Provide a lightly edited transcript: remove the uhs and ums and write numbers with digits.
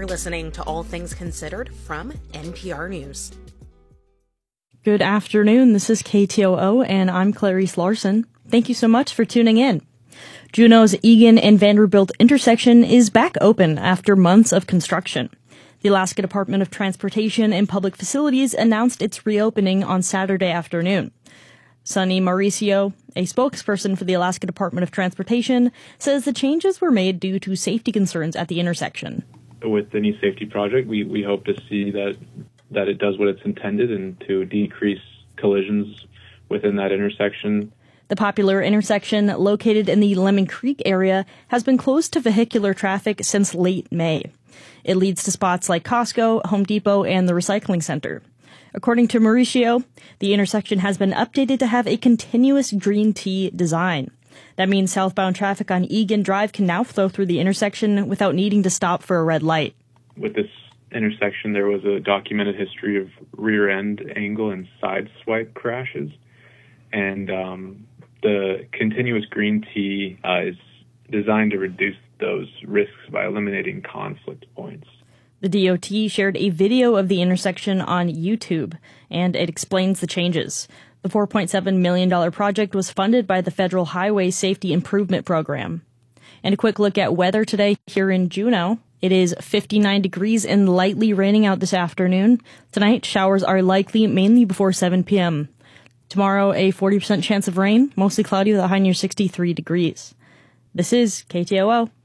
listening to All Things Considered from NPR News. Good afternoon. This is KTOO, and I'm Clarice Larson. Thank you so much for tuning in. Juneau's Egan and Vanderbilt intersection is back open after months of construction. The Alaska Department of Transportation and Public Facilities announced its reopening on Saturday afternoon. Sonny Mauricio, a spokesperson for the Alaska Department of Transportation, says the changes were made due to safety concerns at the intersection. With any safety project, we hope to see that it does what it's intended and to decrease collisions within that intersection. The popular intersection, located in the Lemon Creek area, has been closed to vehicular traffic since late May. It leads to spots like Costco, Home Depot, and the recycling center. According to Mauricio, the intersection has been updated to have a continuous green T design. That means southbound traffic on Egan Drive can now flow through the intersection without needing to stop for a red light. With this intersection, there was a documented history of rear-end angle and side swipe crashes. And the continuous green T is designed to reduce those risks by eliminating conflict points. The DOT shared a video of the intersection on YouTube, and it explains the changes. The $4.7 million project was funded by the Federal Highway Safety Improvement Program. And a quick look at weather today here in Juneau. It is 59 degrees and lightly raining out this afternoon. Tonight, showers are likely mainly before 7 p.m. Tomorrow, a 40% chance of rain, mostly cloudy with a high near 63 degrees. This is KTOO.